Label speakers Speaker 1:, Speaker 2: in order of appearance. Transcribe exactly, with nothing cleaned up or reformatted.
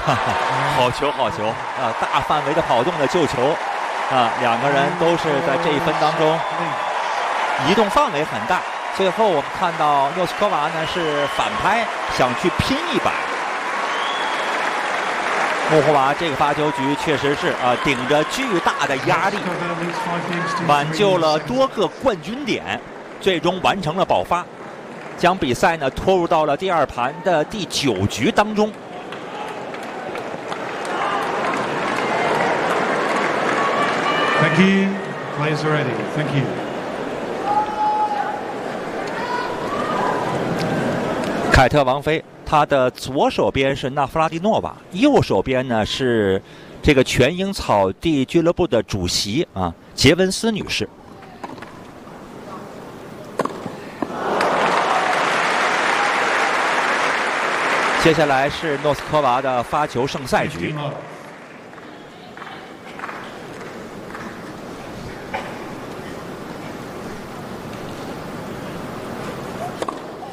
Speaker 1: 好球，好球啊！大范围的跑动的救球啊！两个人都是在这一分当中移动范围很大。最后我们看到诺斯科娃呢是反拍，想去拼一板。穆霍娃这个发球局确实是啊，顶着巨大的压力，挽救了多个冠军点，最终完成了保发，将比赛呢拖入到了第二盘的第九局当中。
Speaker 2: Thank you. Players are ready. Thank you.
Speaker 1: 凯特王妃，她的左手边是纳夫拉蒂诺娃，右手边呢是这个全英草地俱乐部的主席啊，杰文斯女士。接下来是诺斯科娃的发球胜赛局。